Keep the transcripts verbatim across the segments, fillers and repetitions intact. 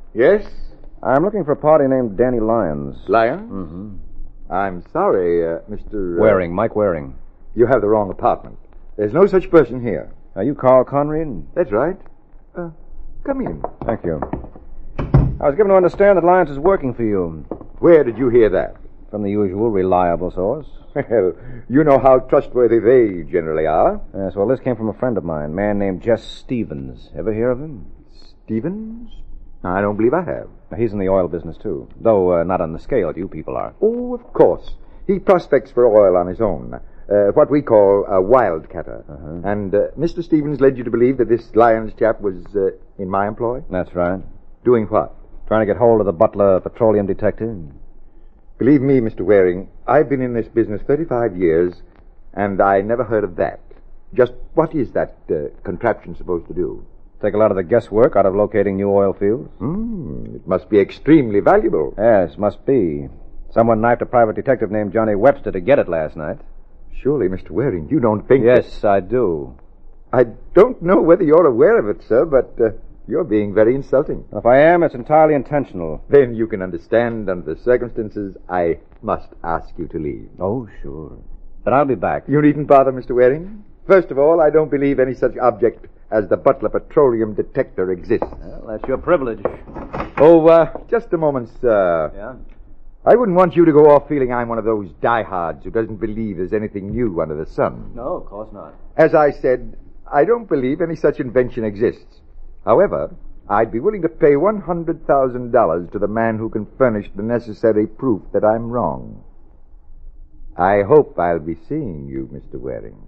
Yes? I'm looking for a party named Danny Lyons. Lyons? Mm-hmm. I'm sorry, uh, Mister Uh, Waring, Mike Waring. You have the wrong apartment. There's no such person here. Are you Carl Conrad? That's right. Uh, come in. Thank you. I was given to understand that Lyons is working for you. Where did you hear that? From the usual reliable source. Well, you know how trustworthy they generally are. Yes, well, this came from a friend of mine, a man named Jess Stevens. Ever hear of him? Stevens? I don't believe I have. He's in the oil business, too, though uh, not on the scale you people are. Oh, of course. He prospects for oil on his own. Uh, what we call a wildcatter. Uh-huh. And uh, Mister Stevens led you to believe that this Lyons chap was uh, in my employ? That's right. Doing what? Trying to get hold of the Butler petroleum detective. Believe me, Mister Waring, I've been in this business thirty-five years, and I never heard of that. Just what is that uh, contraption supposed to do? Take a lot of the guesswork out of locating new oil fields. Hmm, it must be extremely valuable. Yes, must be. Someone knifed a private detective named Johnny Webster to get it last night. Surely, Mister Waring, you don't think... Yes, that... I do. I don't know whether you're aware of it, sir, but uh, you're being very insulting. If I am, it's entirely intentional. Then you can understand, under the circumstances, I must ask you to leave. Oh, sure. But I'll be back. You needn't bother, Mister Waring. First of all, I don't believe any such object as the Butler petroleum detector exists. Well, that's your privilege. Oh, uh, just a moment, sir. Yeah? I wouldn't want you to go off feeling I'm one of those diehards who doesn't believe there's anything new under the sun. No, of course not. As I said, I don't believe any such invention exists. However, I'd be willing to pay one hundred thousand dollars to the man who can furnish the necessary proof that I'm wrong. I hope I'll be seeing you, Mister Waring.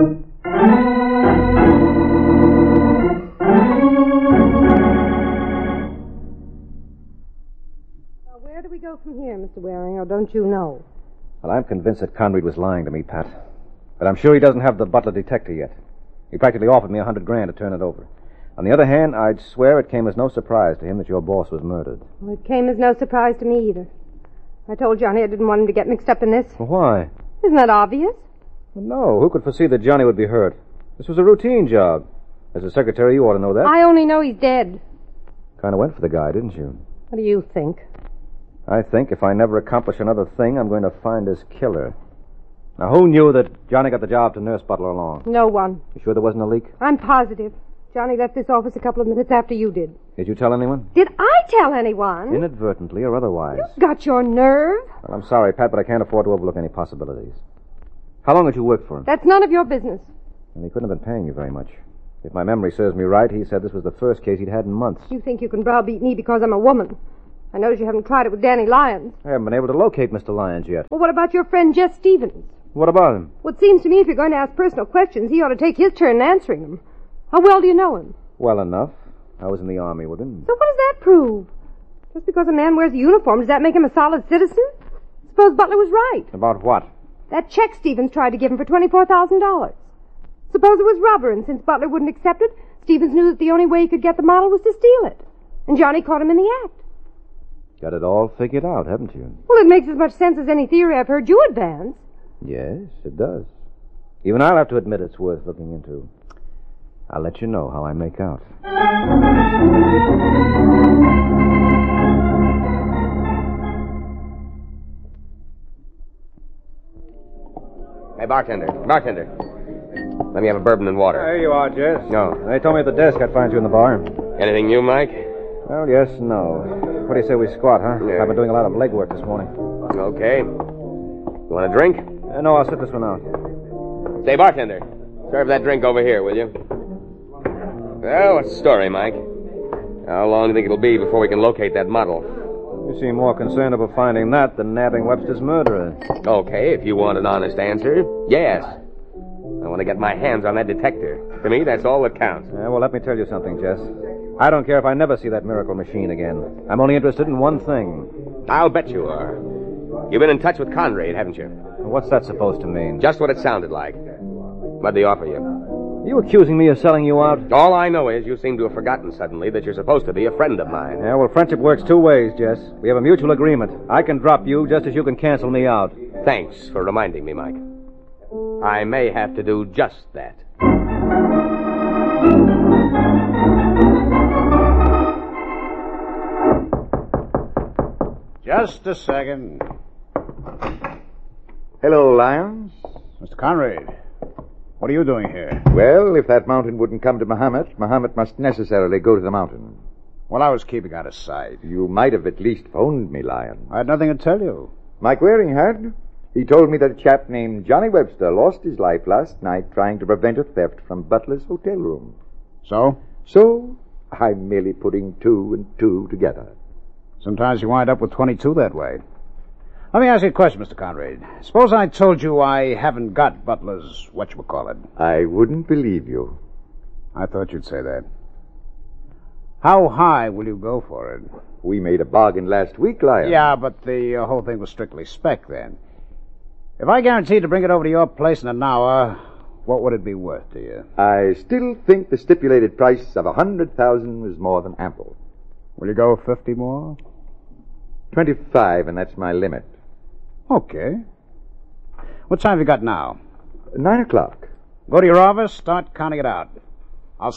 Now, where do we go from here, Mister Waring, or don't you know? Well, I'm convinced that Conrad was lying to me, Pat. But I'm sure he doesn't have the Butler detector yet. He practically offered me a hundred grand to turn it over. On the other hand, I'd swear it came as no surprise to him that your boss was murdered. Well, it came as no surprise to me either. I told Johnny I didn't want him to get mixed up in this. Well, why? Isn't that obvious? Well, no. Who could foresee that Johnny would be hurt? This was a routine job. As a secretary, you ought to know that. I only know he's dead. Kind of went for the guy, didn't you? What do you think? I think if I never accomplish another thing, I'm going to find his killer. Now, who knew that Johnny got the job to nurse Butler along? No one. You sure there wasn't a leak? I'm positive. Johnny left this office a couple of minutes after you did. Did you tell anyone? Did I tell anyone? Inadvertently or otherwise. You've got your nerve. Well, I'm sorry, Pat, but I can't afford to overlook any possibilities. How long had you worked for him? That's none of your business. And he couldn't have been paying you very much. If my memory serves me right, he said this was the first case he'd had in months. You think you can browbeat me because I'm a woman. I notice you haven't tried it with Danny Lyons. I haven't been able to locate Mister Lyons yet. Well, what about your friend Jess Stevens? What about him? Well, it seems to me if you're going to ask personal questions, he ought to take his turn in answering them. How well do you know him? Well enough. I was in the army with him. So what does that prove? Just because a man wears a uniform, does that make him a solid citizen? Suppose Butler was right. About what? That check Stevens tried to give him for twenty-four thousand dollars. Suppose it was rubber, and since Butler wouldn't accept it, Stevens knew that the only way he could get the model was to steal it. And Johnny caught him in the act. Got it all figured out, haven't you? Well, it makes as much sense as any theory I've heard you advance. Yes, it does. Even I'll have to admit it's worth looking into. I'll let you know how I make out. Hey, bartender, bartender. Let me have a bourbon and water. There you are, Jess. No. They told me at the desk I'd find you in the bar. Anything new, Mike? Well, yes, no. What do you say we squat, huh? Yeah. I've been doing a lot of legwork this morning. Okay. You want a drink? Uh, no, I'll sit this one out. Say, bartender, serve that drink over here, will you? Well, what's the story, Mike? How long do you think it'll be before we can locate that model? You seem more concerned about finding that than nabbing Webster's murderer. Okay, if you want an honest answer, yes. I want to get my hands on that detector. To me, that's all that counts. Yeah, well, let me tell you something, Jess. I don't care if I never see that miracle machine again. I'm only interested in one thing. I'll bet you are. You've been in touch with Conrad, haven't you? What's that supposed to mean? Just what it sounded like. What'd they offer you? Are you accusing me of selling you out? All I know is you seem to have forgotten suddenly that you're supposed to be a friend of mine. Yeah, well, friendship works two ways, Jess. We have a mutual agreement. I can drop you just as you can cancel me out. Thanks for reminding me, Mike. I may have to do just that. Just a second. Hello, Lyons. Mister Conrad, what are you doing here? Well, if that mountain wouldn't come to Muhammad, Muhammad must necessarily go to the mountain. Well, I was keeping out of sight. You might have at least phoned me, Lyon. I had nothing to tell you. Mike Waring had. He told me that a chap named Johnny Webster lost his life last night trying to prevent a theft from Butler's hotel room. So? So, I'm merely putting two and two together. Sometimes you wind up with twenty-two that way. Let me ask you a question, Mister Conrad. Suppose I told you I haven't got Butler's whatchamacallit. I wouldn't believe you. I thought you'd say that. How high will you go for it? We made a bargain last week, Lyon. Yeah, but the uh, whole thing was strictly spec then. If I guaranteed to bring it over to your place in an hour, what would it be worth to you? I still think the stipulated price of a hundred thousand was more than ample. Will you go fifty more? Twenty-five, and that's my limit. Okay. What time have you got now? Nine o'clock. Go to your office, start counting it out.